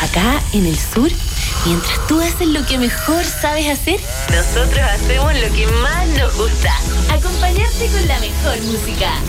Acá, en el sur, mientras tú haces lo que mejor sabes hacer, nosotros hacemos lo que más nos gusta. Acompañarte con la mejor música.